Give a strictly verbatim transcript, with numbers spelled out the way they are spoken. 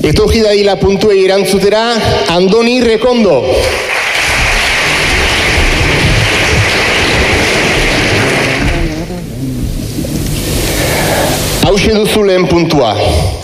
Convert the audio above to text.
Etorri daila puntuei erantzutera, Andoni Rekondo. Hauxe duzu lehen puntua.